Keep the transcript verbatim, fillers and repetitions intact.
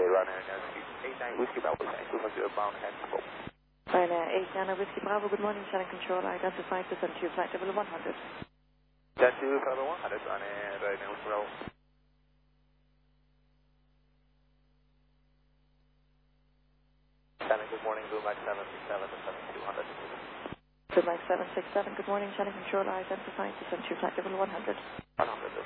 Ryanair eight nine Whiskey Bravo, two five zero pound, Hancock. Ryanair eight nine Whiskey Bravo, good morning, channel control, identified to send to flight level one hundred. Send to flight level one hundred, Ryanair Ryanair Whiskey Bravo. Channel, good morning, Blue Mike seven six seven to seven two hundred. Blue Mike seven six seven, good morning, channel control, identified to send to flight level one hundred. one hundred.